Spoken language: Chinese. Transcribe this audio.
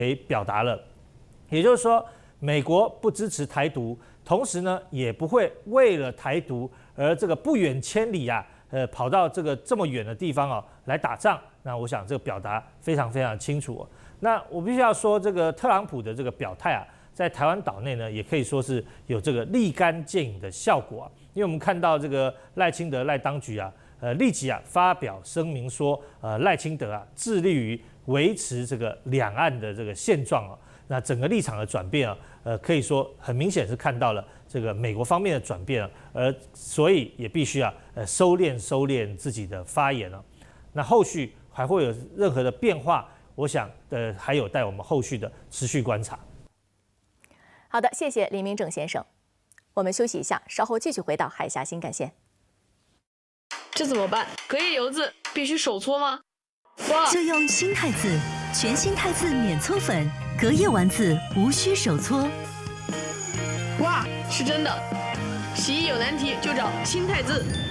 给表达了，也就是说，美国不支持台独，同时呢，也不会为了台独而这个不远千里啊，跑到这么远的地方哦来打仗。那我想这个表达非常非常清楚哦。那我必须要说，这个特朗普的这个表态啊，在台湾岛内呢，也可以说是有这个立竿见影的效果啊。因为我们看到这个赖清德赖当局啊，立即啊发表声明说，赖清德啊致力于维持这个两岸的这个现状啊。那整个立场的转变啊，可以说很明显是看到了这个美国方面的转变啊，所以也必须啊，收敛自己的发言啊。那后续还会有任何的变化？我想，还有待我们后续的持续观察。 好的，谢谢林明正先生。我们休息一下，稍后继续回到海峡新干线。 这怎么办？隔夜油渍必须手搓吗？哇！ 就用新汰渍，全新汰渍免搓粉，隔夜完渍无需手搓。 哇，是真的！洗衣有难题就找新汰渍。